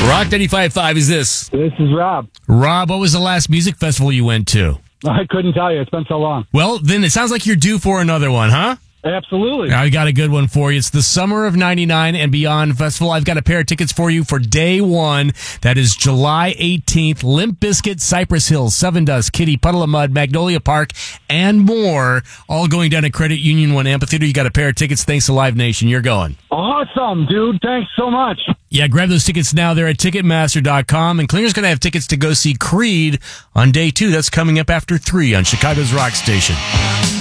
Rock 95.5 is this. This is Rob. Rob, what was the last music festival you went to? I couldn't tell you. It's been so long. Well, then it sounds like you're due for another one, huh? Absolutely. I got a good one for you. It's the Summer of 99 and Beyond Festival. I've got a pair of tickets for you for day one. That is July 18th. Limp Bizkit, Cypress Hills, Seven Dust, Kitty, Puddle of Mud, Magnolia Park, and more. All going down at Credit Union One Amphitheater. You got a pair of tickets. Thanks to Live Nation. You're going. Awesome, dude. Thanks so much. Yeah, grab those tickets now. They're at Ticketmaster.com. And Klinger's going to have tickets to go see Creed on day two. That's coming up after 3 on Chicago's Rock Station.